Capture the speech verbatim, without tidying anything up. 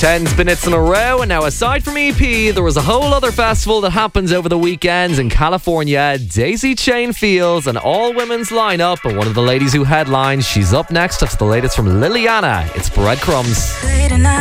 Ten minutes in a row, and now aside from E P, there was a whole other festival that happens over the weekends in California. Daisy Chain Fields, an all-women's lineup, and one of the ladies who headlines, she's up next. That's the latest from Liliana. It's Breadcrumbs. Late at night.